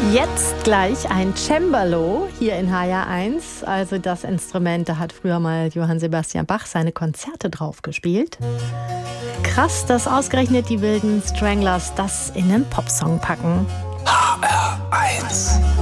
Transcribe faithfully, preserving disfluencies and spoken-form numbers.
Jetzt gleich ein Cembalo hier in H R eins. Also das Instrument, da hat früher mal Johann Sebastian Bach seine Konzerte drauf gespielt. Krass, dass ausgerechnet die wilden Stranglers das in einen Popsong packen. H R eins